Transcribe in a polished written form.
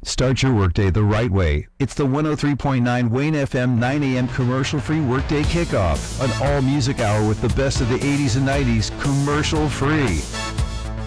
Start your workday the right way. It's the 103.9 Wayne FM 9 a.m. commercial-free workday kickoff. An all-music hour with the best of the 80s and 90s commercial-free.